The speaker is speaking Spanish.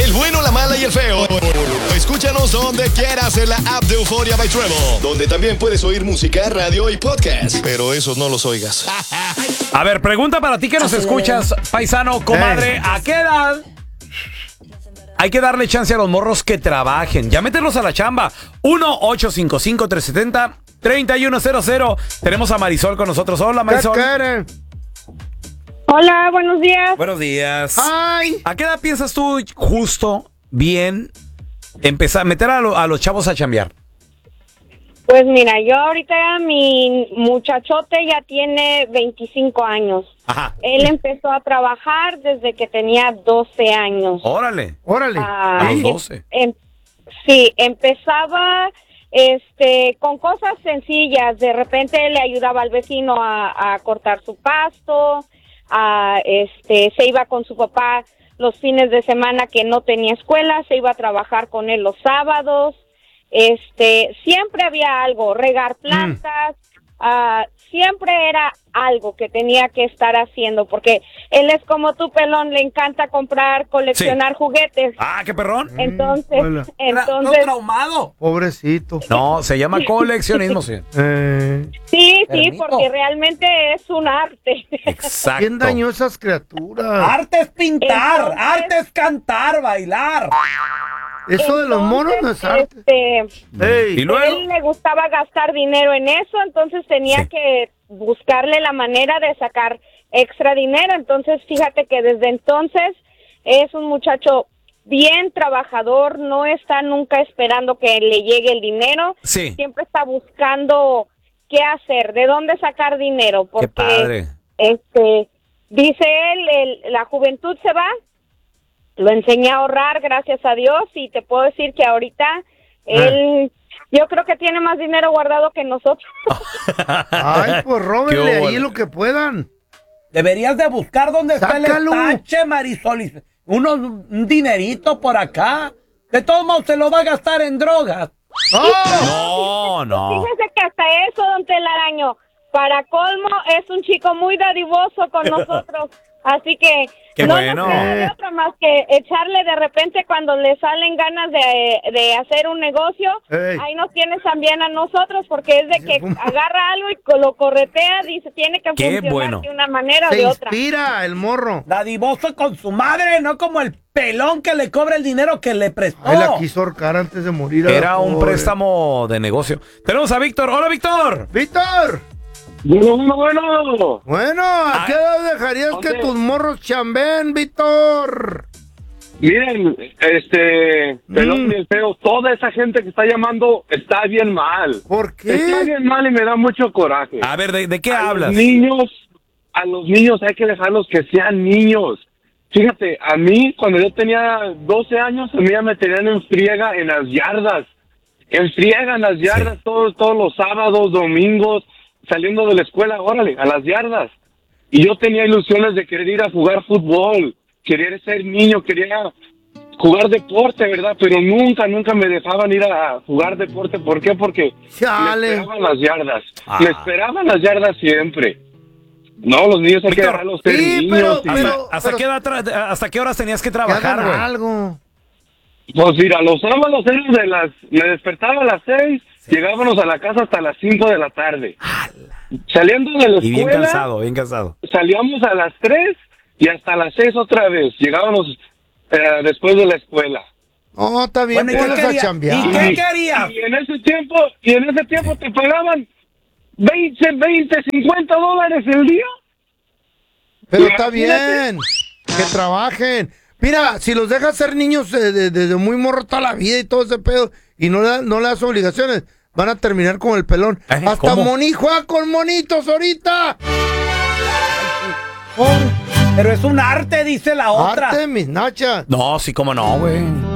El bueno, la mala y el feo. Escúchanos donde quieras en la app de Euforia by Trevo, donde también puedes oír música, radio y podcast. Pero esos no los oigas. A ver, pregunta para ti que nos escuchas, paisano, comadre. ¿A qué edad hay que darle chance a los morros que trabajen? Ya mételos a la chamba. 1-855-370-3100. Tenemos a Marisol con nosotros. Hola, Marisol. Hola, buenos días. Buenos días. Ay. ¿A qué edad piensas tú justo, bien, empezar, meter a los chavos a chambear? Pues mira, yo ahorita mi muchachote ya tiene 25 años. Ajá. Él empezó a trabajar desde que tenía 12 años. Órale. Ah, A los 12. Sí, empezaba con cosas sencillas. De repente le ayudaba al vecino a cortar su pasto. Se iba con su papá los fines de semana que no tenía escuela, se iba a trabajar con él los sábados. Siempre había algo, regar plantas, siempre era algo que tenía que estar haciendo, porque él es como tú, pelón, le encanta comprar, coleccionar juguetes. Ah, qué perrón. Entonces, ¿No traumado? Pobrecito. No, se llama coleccionismo, sí. Sí, Permito. porque realmente es un arte. Exacto. ¿Quién dañó esas criaturas? Arte es pintar, Entonces- arte es cantar, bailar. Eso de los monos no es arte. Y luego, Él le gustaba gastar dinero en eso, entonces tenía Sí. que buscarle la manera de sacar extra dinero. Entonces, fíjate que desde entonces es un muchacho bien trabajador, no está nunca esperando que le llegue el dinero. Sí. Siempre está buscando qué hacer, de dónde sacar dinero, porque qué padre. dice él, la juventud se va. Lo enseñé a ahorrar, gracias a Dios, y te puedo decir que ahorita él, yo creo que tiene más dinero guardado que nosotros. Ay, pues róbenle Qué ahí bueno. lo que puedan. Deberías de buscar dónde Sácalo. está el estache, Marisol. Un dinerito por acá. De todos modos se lo va a gastar en drogas. No. Fíjese que hasta eso, don Telaraño, para colmo, es un chico muy dadivoso con nosotros. Así que Qué no bueno. nos queda de otra más que echarle de repente cuando le salen ganas de hacer un negocio. Ey. Ahí nos tienes también a nosotros, porque es de que agarra algo y lo corretea, dice, tiene que Qué funcionar bueno. de una manera o Se de otra. inspira el morro. Dadivoso con su madre, no como el pelón que le cobra el dinero que le prestó. Ay, la quiso ahorcar antes de morir. Era un pobre. préstamo de negocio. Tenemos a Víctor. Hola, Víctor. ¡Víctor! Bueno. Bueno, ¿a qué edad dejarías que tus morros chambeen, Víctor? Miren, pelón y el feo, toda esa gente que está llamando está bien mal. ¿Por Está qué? bien mal y me da mucho coraje. A ver, ¿de qué A hablas? los niños hay que dejarlos que sean niños. Fíjate, a mí, cuando yo tenía 12 años, a mí ya me tenían en friega en las yardas. En friega en las yardas todos los sábados, domingos, saliendo de la escuela, órale, a las yardas. Y yo tenía ilusiones de querer ir a jugar fútbol, querer ser niño, quería jugar deporte, ¿verdad? Pero nunca me dejaban ir a jugar deporte. ¿Por qué? Porque Chale. me esperaban las yardas. Ah. Me esperaban las yardas siempre. No, los niños hay que Víctor, dejarlos ser sí, niños. ¿Hasta qué horas tenías que Que trabajar, hagan güey? algo. Pues mira, los sábados eran me despertaba a las 6, llegábamos a la casa hasta las 5 de la tarde. Saliendo de la Y bien escuela, cansado. salíamos a las 3 y hasta las 6 otra vez. Llegábamos después de la escuela. No, está bien, Bueno, ¿y qué pones a quería? chambear. ¿Y qué quería? Y en ese tiempo te pagaban 20, 50 dólares el día. Pero está Imagínate. bien, que trabajen. Mira, si los dejas ser niños desde muy morro toda la vida y todo ese pedo, y no le das obligaciones, van a terminar con el pelón. Ay, Hasta ¿cómo? Moni juega con monitos ahorita. Pero es un arte, dice la otra. Arte, mis nachas. No, sí, cómo no, güey.